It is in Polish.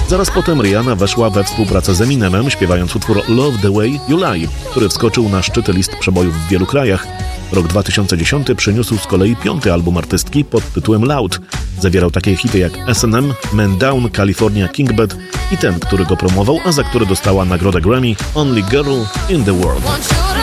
Zaraz potem Rihanna weszła we współpracę z Eminemem, śpiewając utwór Love the Way You Lie, który wskoczył na szczyty list przebojów w wielu krajach. Rok 2010 przyniósł z kolei 5. album artystki pod tytułem Loud. Zawierał takie hity jak S&M, Man Down, California Kingbed i ten, który go promował, a za który dostała nagrodę Grammy, Only Girl in the World.